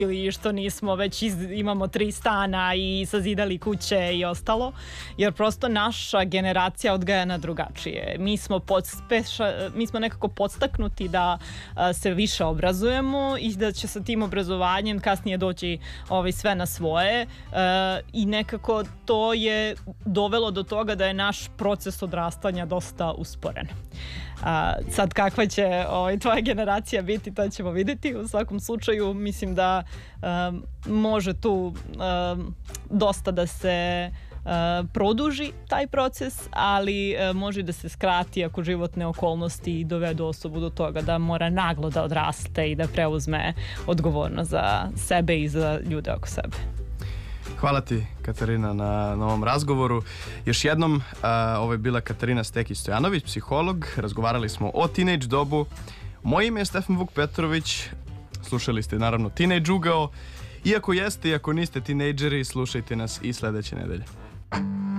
ili što nismo već imamo 3 stana i sazidali kuće i ostalo, jer prosto naša generacija odgajana drugačije. Mi smo nekako podstaknuti da se više obrazujemo i da će sa tim obrazovanjem kasnije doći sve na svoje i nekako to je dovelo do toga da je naš proces odrastanja dosta usporen. Sad kakva će tvoja generacija biti, to ćemo vidjeti. U svakom slučaju mislim da može tu dosta da se produži taj proces, ali može da se skrati ako životne okolnosti dovedu osobu do toga da mora naglo da odraste i da preuzme odgovornost za sebe i za ljude oko sebe. Hvala ti, Katarina, na ovom razgovoru. Još jednom, ovo je bila Katarina Stekić-Stojanović, psiholog. Razgovarali smo o teenage dobu. Moje ime je Stefan Vuk Petrović. Slušali ste naravno Teenage ugao. Iako jeste i ako niste tinejdžeri, slušajte nas i sledeće nedelje.